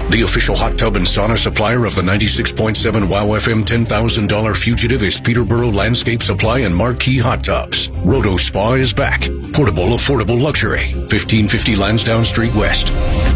The official hot tub and sauna supplier of the 96.7 WOW FM $10,000 fugitive is Peterborough Landscape Supply and Marquee Hot Tubs. Roto Spa is back. Portable, affordable luxury. 1550 Lansdowne Street West.